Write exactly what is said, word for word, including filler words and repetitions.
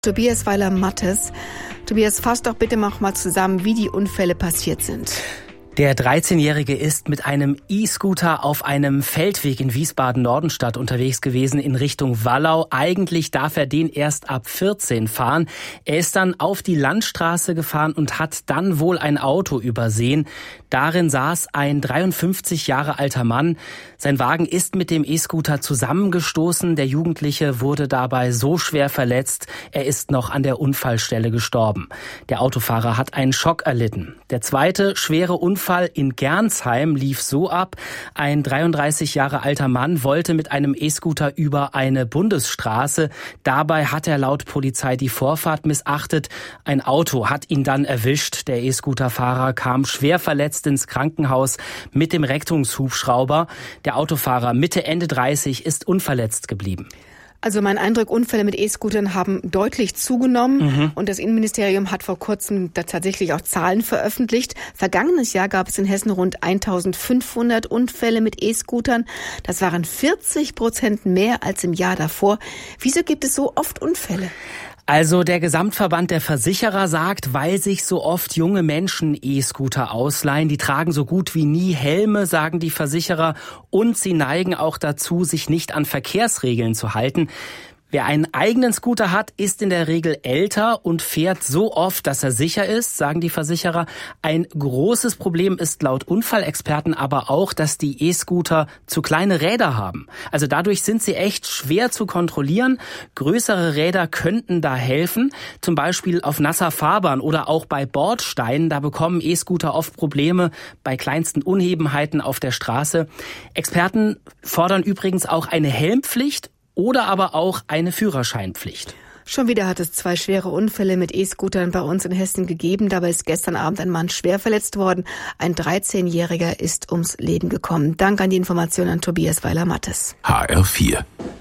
Tobias Weiler-Mattes. Tobias, fass doch bitte noch mal zusammen, wie die Unfälle passiert sind. Der dreizehnjährige ist mit einem E-Scooter auf einem Feldweg in Wiesbaden-Nordenstadt unterwegs gewesen in Richtung Wallau. Eigentlich darf er den erst ab vierzehn fahren. Er ist dann auf die Landstraße gefahren und hat dann wohl ein Auto übersehen. Darin saß ein dreiundfünfzig Jahre alter Mann. Sein Wagen ist mit dem E-Scooter zusammengestoßen. Der Jugendliche wurde dabei so schwer verletzt, er ist noch an der Unfallstelle gestorben. Der Autofahrer hat einen Schock erlitten. Der zweite schwere Unfall in Gernsheim lief so ab. Ein dreiunddreißig Jahre alter Mann wollte mit einem E-Scooter über eine Bundesstraße. Dabei hat er laut Polizei die Vorfahrt missachtet. Ein Auto hat ihn dann erwischt. Der E-Scooter-Fahrer kam schwer verletzt ins Krankenhaus mit dem Rettungshubschrauber. Der Autofahrer Mitte, Ende dreißig ist unverletzt geblieben. Also mein Eindruck, Unfälle mit E-Scootern haben deutlich zugenommen. Mhm. Und das Innenministerium hat vor kurzem da tatsächlich auch Zahlen veröffentlicht. Vergangenes Jahr gab es in Hessen rund eintausendfünfhundert Unfälle mit E-Scootern. Das waren vierzig Prozent mehr als im Jahr davor. Wieso gibt es so oft Unfälle? Also der Gesamtverband der Versicherer sagt, weil sich so oft junge Menschen E-Scooter ausleihen, die tragen so gut wie nie Helme, sagen die Versicherer, und sie neigen auch dazu, sich nicht an Verkehrsregeln zu halten. Wer einen eigenen Scooter hat, ist in der Regel älter und fährt so oft, dass er sicher ist, sagen die Versicherer. Ein großes Problem ist laut Unfallexperten aber auch, dass die E-Scooter zu kleine Räder haben. Also dadurch sind sie echt schwer zu kontrollieren. Größere Räder könnten da helfen, zum Beispiel auf nasser Fahrbahn oder auch bei Bordsteinen. Da bekommen E-Scooter oft Probleme bei kleinsten Unebenheiten auf der Straße. Experten fordern übrigens auch eine Helmpflicht oder aber auch eine Führerscheinpflicht. Schon wieder hat es zwei schwere Unfälle mit E-Scootern bei uns in Hessen gegeben. Dabei ist gestern Abend ein Mann schwer verletzt worden. Ein dreizehnjähriger ist ums Leben gekommen. Dank an die Information an Tobias Weiler-Mattes. H R vier